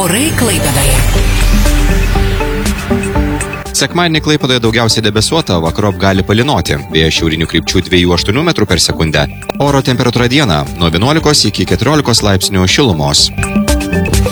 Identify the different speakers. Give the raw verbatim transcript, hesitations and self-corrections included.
Speaker 1: Orai Klaipėdoje.
Speaker 2: Sekmadienį Klaipėdoje daugiausiai debesuota, vakarop gali palynoti. Vėjas šiaurinių krypčių dviejų aštuonių metrų per sekundę. Oro temperatūra dieną nuo vienuolikos iki keturiolikos laipsnių šilumos.